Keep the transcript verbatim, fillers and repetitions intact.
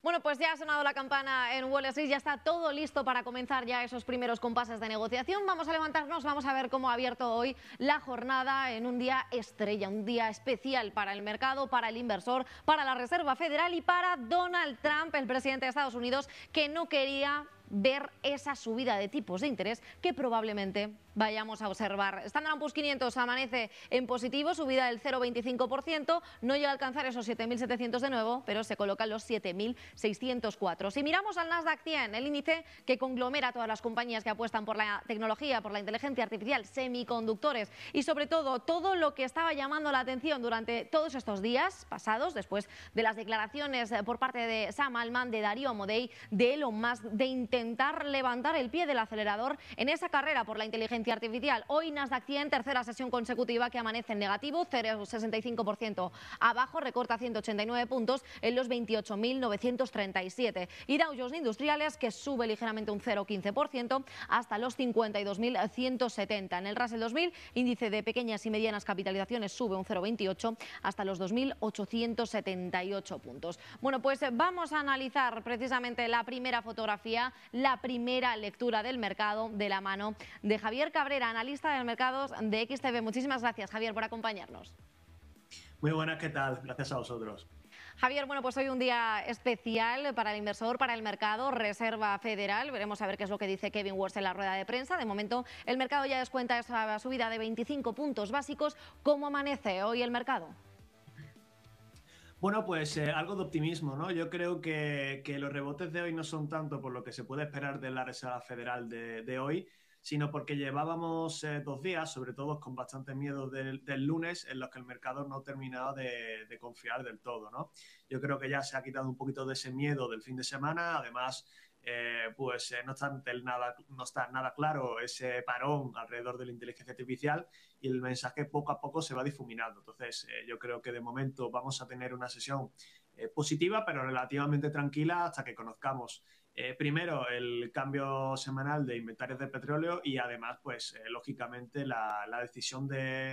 Bueno, pues ya ha sonado la campana en Wall Street, ya está todo listo para comenzar ya esos primeros compases de negociación. Vamos a levantarnos, vamos a ver cómo ha abierto hoy la jornada en un día estrella, un día especial para el mercado, para el inversor, para la Reserva Federal y para Donald Trump, el presidente de Estados Unidos, que no quería ver esa subida de tipos de interés que probablemente vayamos a observar. Standard and Poor's quinientos amanece en positivo, subida del cero coma veinticinco por ciento, no llega a alcanzar esos siete mil setecientos de nuevo, pero se coloca en los siete mil seiscientos cuatro. Si miramos al Nasdaq cien, el índice que conglomera a todas las compañías que apuestan por la tecnología, por la inteligencia artificial, semiconductores y sobre todo todo lo que estaba llamando la atención durante todos estos días pasados, después de las declaraciones por parte de Sam Altman, de Darío Amodei, de Elon Musk, de intentar levantar el pie del acelerador en esa carrera por la inteligencia artificial. Hoy Nasdaq cien, tercera sesión consecutiva que amanece en negativo, cero coma sesenta y cinco por ciento abajo, recorta ciento ochenta y nueve puntos en los veintiocho mil novecientos treinta y siete. Y Dow Jones Industriales, que sube ligeramente un cero coma quince por ciento hasta los cincuenta y dos mil ciento setenta. En el Russell dos mil, índice de pequeñas y medianas capitalizaciones, sube un cero coma veintiocho hasta los dos mil ochocientos setenta y ocho puntos. Bueno, pues vamos a analizar precisamente la primera fotografía, la primera lectura del mercado de la mano de Javier Cabrera, analista de mercados de X T V. Muchísimas gracias, Javier, por acompañarnos. Muy buenas, ¿qué tal? Gracias a vosotros. Javier, bueno, pues hoy un día especial para el inversor, para el mercado, Reserva Federal. Veremos a ver qué es lo que dice Kevin Warsh en la rueda de prensa. De momento, el mercado ya descuenta esa subida de veinticinco puntos básicos. ¿Cómo amanece hoy el mercado? Bueno, pues eh, algo de optimismo, ¿no? Yo creo que, que los rebotes de hoy no son tanto por lo que se puede esperar de la Reserva Federal de, de hoy, sino porque llevábamos eh, dos días, sobre todo con bastante miedo del, del lunes, en los que el mercado no terminaba de, de confiar del todo, ¿no? Yo creo que ya se ha quitado un poquito de ese miedo del fin de semana. Además, eh, pues eh, no, está del nada, no está nada claro ese parón alrededor de la inteligencia artificial y el mensaje poco a poco se va difuminando. Entonces, eh, yo creo que de momento vamos a tener una sesión eh, positiva, pero relativamente tranquila hasta que conozcamos Eh, primero, el cambio semanal de inventarios de petróleo y además, pues, eh, lógicamente, la, la decisión de